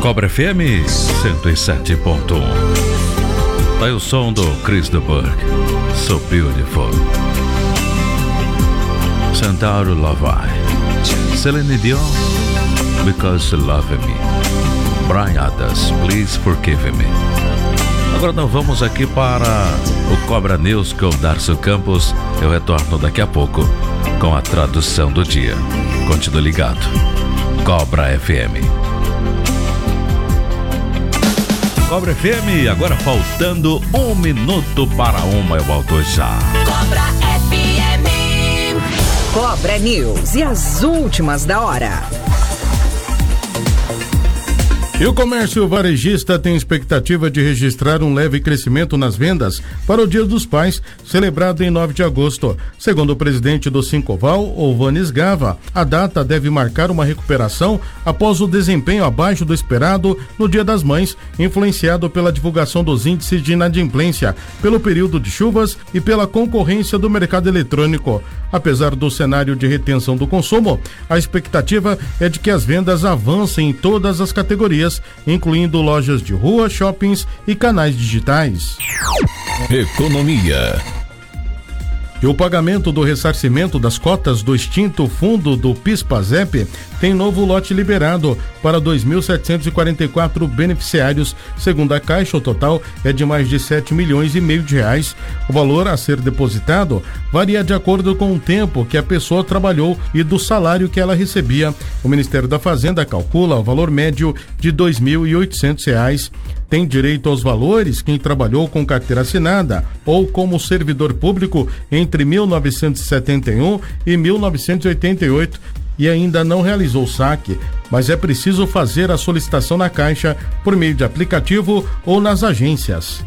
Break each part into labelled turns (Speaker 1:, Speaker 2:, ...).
Speaker 1: Cobra FM 107.1. Tá aí o som do Chris de Burgh, So Beautiful. Centauro Love I. Celine Dion, Because You Love Me. Bryan Adams, Please Forgive Me. Agora nós vamos aqui para o Cobra News com o Darcio Campos. Eu retorno daqui a pouco com a tradução do dia. Continue ligado. Cobra FM. Cobra FM, agora faltando 1 minuto para 1, eu volto já.
Speaker 2: Cobra FM.
Speaker 3: Cobra News e as últimas da hora.
Speaker 4: E o comércio varejista tem expectativa de registrar um leve crescimento nas vendas para o Dia dos Pais, celebrado em 9 de agosto. Segundo o presidente do Sincoval, Ovanes Gava, a data deve marcar uma recuperação após o desempenho abaixo do esperado no Dia das Mães, influenciado pela divulgação dos índices de inadimplência, pelo período de chuvas e pela concorrência do mercado eletrônico. Apesar do cenário de retenção do consumo, a expectativa é de que as vendas avancem em todas as categorias, incluindo lojas de rua, shoppings e canais digitais.
Speaker 5: Economia.
Speaker 4: E o pagamento do ressarcimento das cotas do extinto fundo do PIS/PASEP tem novo lote liberado para 2.744 beneficiários. Segundo a Caixa, o total é de mais de 7,5 milhões de reais. O valor a ser depositado varia de acordo com o tempo que a pessoa trabalhou e do salário que ela recebia. O Ministério da Fazenda calcula o valor médio de R$ 2.800. Tem direito aos valores quem trabalhou com carteira assinada ou como servidor público entre 1971 e 1988 e ainda não realizou o saque, mas é preciso fazer a solicitação na Caixa por meio de aplicativo ou nas agências.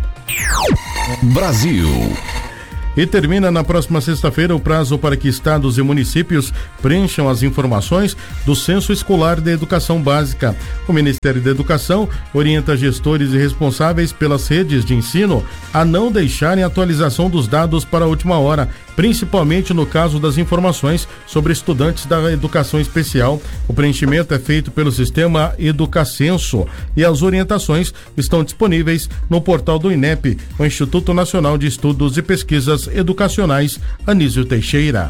Speaker 5: Brasil.
Speaker 4: E termina na próxima sexta-feira o prazo para que estados e municípios preencham as informações do Censo Escolar da Educação Básica. O Ministério da Educação orienta gestores e responsáveis pelas redes de ensino a não deixarem a atualização dos dados para a última hora, principalmente no caso das informações sobre estudantes da educação especial. O preenchimento é feito pelo sistema Educacenso e as orientações estão disponíveis no portal do INEP, o Instituto Nacional de Estudos e Pesquisas Educacionais Anísio Teixeira.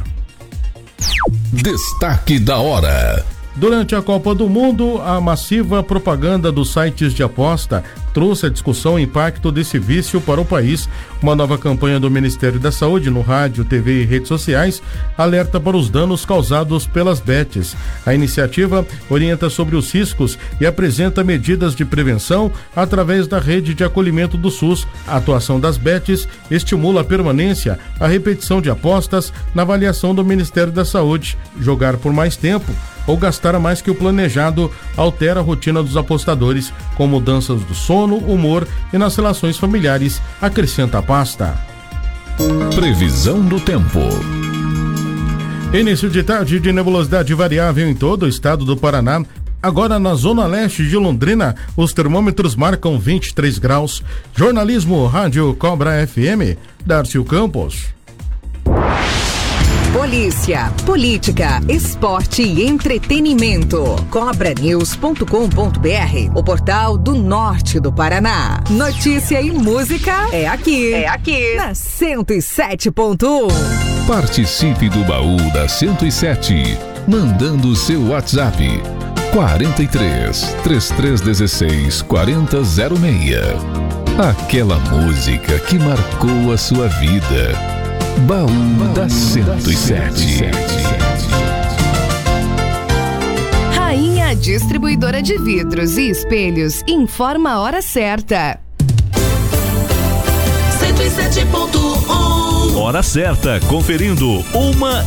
Speaker 5: Destaque da hora.
Speaker 4: Durante a Copa do Mundo, a massiva propaganda dos sites de aposta trouxe a discussão o impacto desse vício para o país. Uma nova campanha do Ministério da Saúde no rádio, TV e redes sociais alerta para os danos causados pelas bets. A iniciativa orienta sobre os riscos e apresenta medidas de prevenção através da rede de acolhimento do SUS. A atuação das bets estimula a permanência, a repetição de apostas na avaliação do Ministério da Saúde. Jogar por mais tempo ou gastar mais que o planejado altera a rotina dos apostadores, com mudanças do sono, humor e nas relações familiares, acrescenta a pasta.
Speaker 5: Previsão do tempo.
Speaker 4: Início de tarde de nebulosidade variável em todo o estado do Paraná. Agora na zona leste de Londrina, os termômetros marcam 23 graus. Jornalismo Rádio Cobra FM, Darcio Campos.
Speaker 3: Polícia, política, esporte e entretenimento. Cobranews.com.br, o portal do norte do Paraná. Notícia e música é aqui. Na 107.1.
Speaker 5: Participe do baú da 107, mandando seu WhatsApp 43 3316 4006. Aquela música que marcou a sua vida. Baú da 107.
Speaker 2: Rainha Distribuidora de Vidros e Espelhos informa a hora certa. 107.1.
Speaker 1: Hora certa, conferindo 1